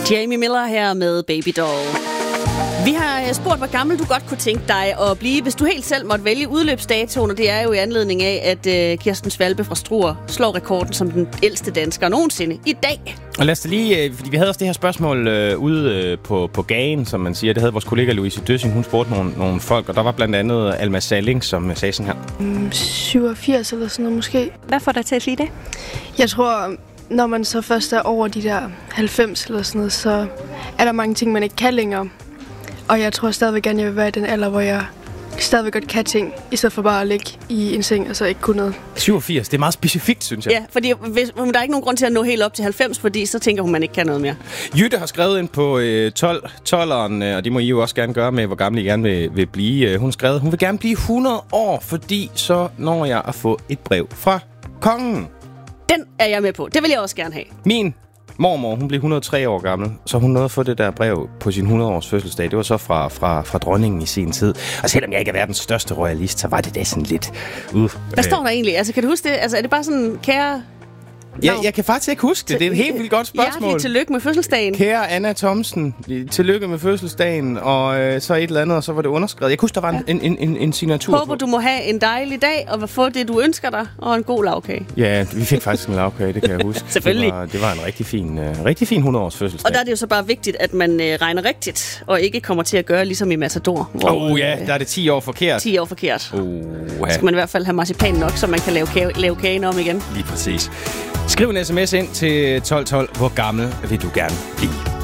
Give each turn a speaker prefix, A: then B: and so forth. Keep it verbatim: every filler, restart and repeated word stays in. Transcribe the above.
A: Jamie Miller her med Baby Doll. Vi har spurgt, hvor gammel du godt kunne tænke dig at blive, hvis du helt selv måtte vælge udløbsdatoen, og det er jo i anledning af, at uh, Kirsten Svalbe fra Struer slår rekorden som den ældste dansker nogensinde i dag.
B: Og lad os da lige, fordi vi havde også det her spørgsmål øh, ude øh, på, på gagen, som man siger. Det havde vores kollega Louise Døssing, hun spurgte nogle, nogle folk, og der var blandt andet Alma Salling, som sagde sådan her.
C: Mm, syvogfirs eller sådan noget måske.
D: Hvad får dig til at sige det?
C: Jeg tror, når man så først er over de der halvfems eller sådan noget, så er der mange ting, man ikke kan længere. Og jeg tror stadigvæk gerne, jeg vil være i den alder, hvor jeg stadigvæk godt kan ting, i stedet for bare at ligge i en seng og så ikke kunne noget.
B: syvogfirs, det er meget specifikt, synes jeg.
A: Ja, fordi hvis, der er ikke nogen grund til at nå helt op til halvfems, fordi så tænker hun, man ikke kan noget mere.
B: Jytte har skrevet ind på øh, tolv, tolveren, øh, og det må I jo også gerne gøre med, hvor gammel I gerne vil, vil blive. Hun har skrevet, hun vil gerne blive hundrede år, fordi så når jeg at få et brev fra kongen.
A: Den er jeg med på. Det vil jeg også gerne have.
B: Min mormor, hun blev hundrede og tre år gammel, så hun nåede at få det der brev på sin hundrede-års fødselsdag. Det var så fra, fra, fra dronningen i sin tid. Og selvom jeg ikke er verdens største royalist, så var det da sådan lidt... Uh,
A: Hvad står der egentlig? Altså, kan du huske det? Altså, er det bare sådan, kære...
B: Ja, jeg kan faktisk ikke huske det. Det er et helt vildt godt spørgsmål.
A: Hjertelig tillykke med fødselsdagen.
B: Kære Anna Thomsen, tillykke med fødselsdagen, og øh, så et eller andet, og så var det underskrevet. Jeg kunne huske, der var ja. en, en, en, en signatur.
A: Håber, du må have en dejlig dag, og få det, du ønsker dig, og en god lavkage.
B: Ja, vi fik faktisk en lavkage, det kan jeg huske.
A: Selvfølgelig.
B: Det var, det var en rigtig fin, øh, rigtig fin hundrede-års fødselsdag.
A: Og der er det jo så bare vigtigt, at man øh, regner rigtigt, og ikke kommer til at gøre ligesom i Matador.
B: Åh oh, ja, der er det ti år forkert.
A: ti år forkert.
B: Oh,
A: ja. Så skal man i hvert fald have marcipan nok, så man kan lave, kage, lave kagen om igen.
B: Lige præcis. Skriv en sms ind til tolv tolv. Hvor gammel vil du gerne blive?